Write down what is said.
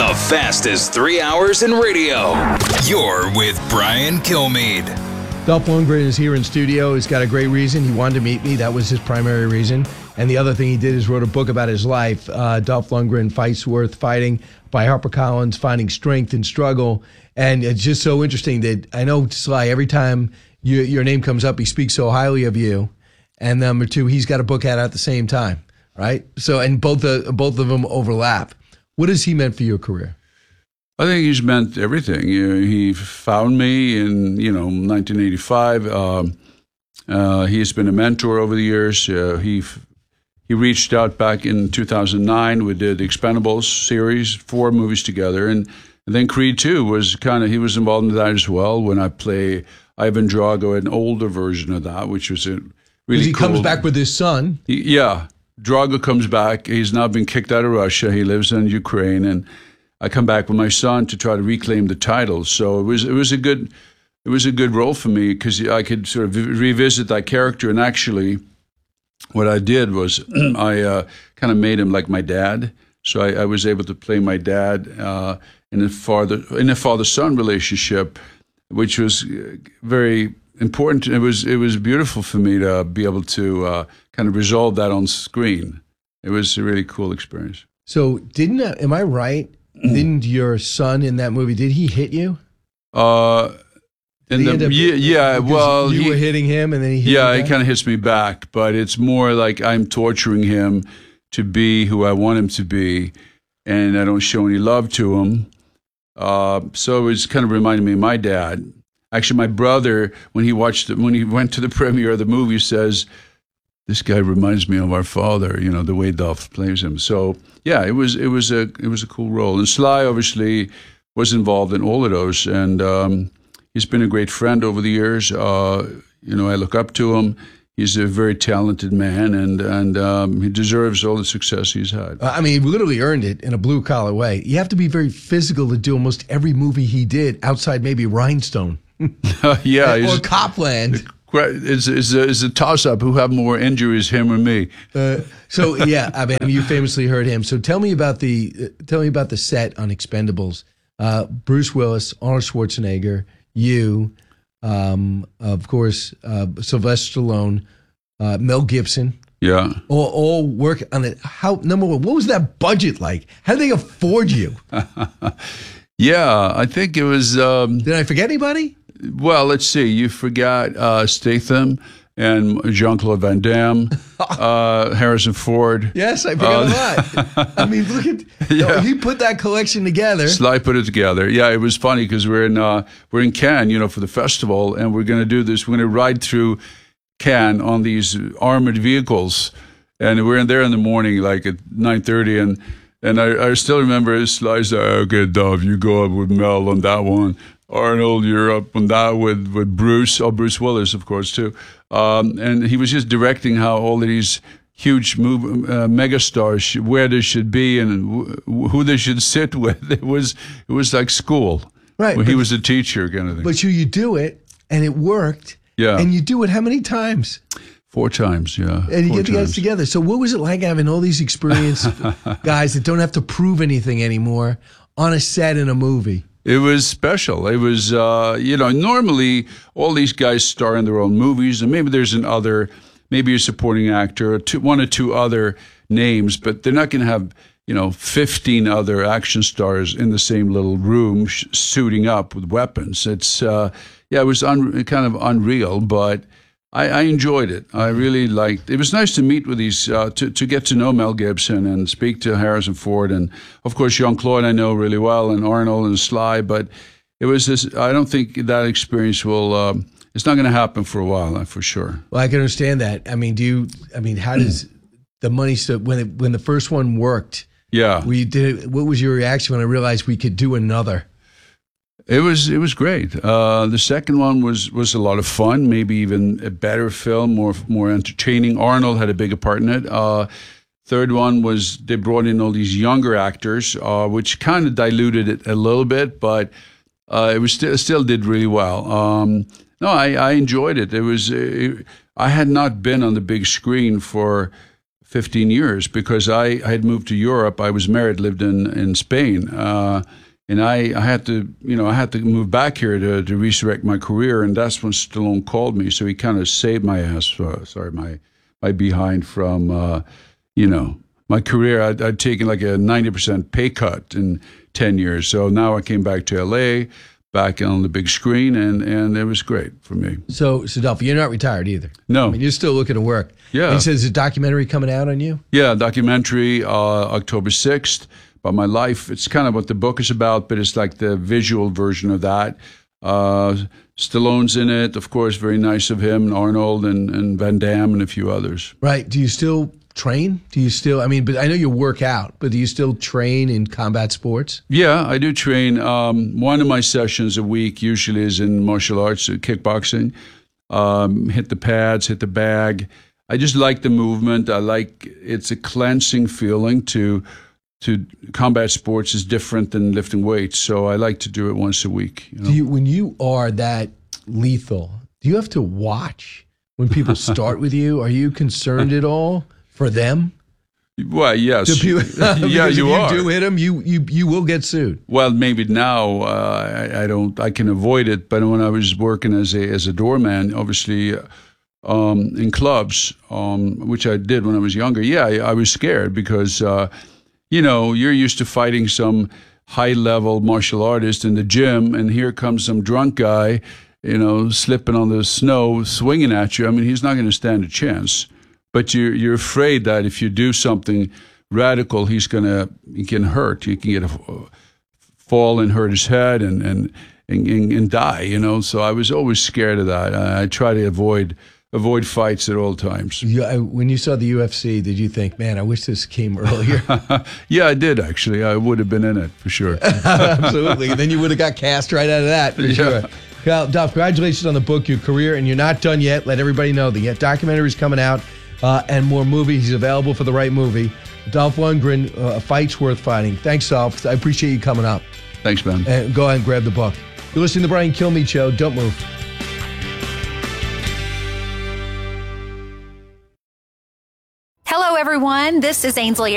The fastest 3 hours in radio. You're with Brian Kilmeade. Dolph Lundgren is here in studio. He's got a great reason. He wanted to meet me. That was his primary reason. And the other thing he did is wrote a book about his life. Dolph Lundgren, Fights Worth Fighting, by HarperCollins, Finding Strength in Struggle. And it's just so interesting that I know, Sly, every time your name comes up, he speaks so highly of you. And number two, he's got a book out at the same time, right? So, and both of them overlap. What has he meant for your career? I think he's meant everything. He found me in 1985. He's been a mentor over the years. He reached out back in 2009. We did Expendables series, 4 movies together, and then Creed 2 was he was involved in that as well. When I play Ivan Drago, an older version of that, which was a really he cool. comes back with his son. Yeah, Drago comes back. He's now been kicked out of Russia. He lives in Ukraine, and I come back with my son to try to reclaim the title. So it was a good role for me because I could sort of revisit that character. And actually, what I did was I kind of made him like my dad. So I was able to play my dad in a father-son relationship, which was very important. It was beautiful for me to be able to kind of resolve that on screen. It was a really cool experience. So am I right? Didn't your son in that movie, did he hit you? Well, you were hitting him and then he hit you back? He kind of hits me back, but it's more like I'm torturing him to be who I want him to be, and I don't show any love to him. So it was kind of reminding me of my dad. Actually, my brother, when he went to the premiere of the movie, says, "This guy reminds me of our father." The way Dolph plays him. So yeah, it was a cool role. And Sly obviously was involved in all of those, and he's been a great friend over the years. I look up to him. He's a very talented man, and he deserves all the success he's had. He literally earned it in a blue-collar way. You have to be very physical to do almost every movie he did, outside maybe Rhinestone. Yeah. Or Copland. It's a toss-up. Who have more injuries, him or me? You famously heard him. So tell me about the set on Expendables. Bruce Willis, Arnold Schwarzenegger, you, of course, Sylvester Stallone, Mel Gibson. Yeah. All work on it. Number one, what was that budget like? How did they afford you? Yeah, I think it was. Did I forget anybody? Well, let's see. You forgot Statham and Jean-Claude Van Damme, Harrison Ford. Yes, I forgot a lot. Look at he put that collection together. Sly put it together. Yeah, it was funny because we're in Cannes, for the festival, and we're going to do this. We're going to ride through Cannes on these armored vehicles, and we're in there in the morning, like at 9:30, and I still remember Sly's like, "Okay, Dov, you go up with Mel on that one. Arnold, you're up on that with Bruce." Oh, Bruce Willis, of course, too. And he was just directing how all of these huge megastars, where they should be and who they should sit with. It was like school. Right. Where he was a teacher kind of thing. But you do it, and it worked. Yeah. And you do it how many times? 4 times, yeah. And you get the guys together. So what was it like having all these experienced guys that don't have to prove anything anymore on a set in a movie? It was special. It was, normally all these guys star in their own movies, and maybe there's maybe a supporting actor, one or two other names, but they're not going to have, 15 other action stars in the same little room suiting up with weapons. It's, it was kind of unreal, but I enjoyed it. I really liked it. It was nice to meet with these, to get to know Mel Gibson and speak to Harrison Ford. And, of course, Jean-Claude I know really well, and Arnold and Sly. But it was this, I don't think that experience will, it's not going to happen for a while, for sure. Well, I can understand that. How does the money, when the first one worked, yeah, what was your reaction when I realized we could do another? It was great. The second one was a lot of fun, maybe even a better film, more entertaining. Arnold had a bigger part in it. Third one was they brought in all these younger actors, which kind of diluted it a little bit, but it was still did really well. I enjoyed it. I had not been on the big screen for 15 years because I had moved to Europe. I was married, lived in Spain. And I had to move back here to resurrect my career. And that's when Stallone called me. So he kind of saved my ass, my behind from, my career. I'd taken like a 90% pay cut in 10 years. So now I came back to LA, back on the big screen, and it was great for me. So, Dolph, you're not retired either. No. I mean, you're still looking to work. Yeah. And he says, is a documentary coming out on you? Yeah, documentary, October 6th, about my life. It's kind of what the book is about, but it's like the visual version of that. Stallone's in it, of course, very nice of him, and Arnold and Van Damme and a few others. Right. Do you still train? But I know you work out, but do you still train in combat sports? Yeah, I do train. One of my sessions a week usually is in martial arts, kickboxing. Hit the pads, hit the bag. I just like the movement. It's a cleansing feeling to combat sports is different than lifting weights. So I like to do it once a week. When you are that lethal, do you have to watch when people start with you? Are you concerned at all for them? Well, yes. Yeah, you are. If you do hit them, you will get sued. Well, maybe now I can avoid it. But when I was working as a doorman, obviously in clubs, which I did when I was younger, I was scared because you're used to fighting some high-level martial artist in the gym, and here comes some drunk guy, slipping on the snow, swinging at you. I mean, he's not going to stand a chance. But you're afraid that if you do something radical, he can hurt. He can get fall and hurt his head and die. So I was always scared of that. I try to avoid fights at all times. When you saw the UFC, did you think, man, I wish this came earlier? Yeah, I did, actually. I would have been in it, for sure. Absolutely. And then you would have got cast right out of that, for sure. Well, Dolph, congratulations on the book, your career, and you're not done yet. Let everybody know. The documentary's coming out and more movies. He's available for the right movie. Dolph Lundgren, A Fight's Worth Fighting. Thanks, Dolph. I appreciate you coming up. Thanks, man. And go ahead and grab the book. You're listening to the Brian Kilmeade Show. Don't move. Hello, everyone. This is Ainsley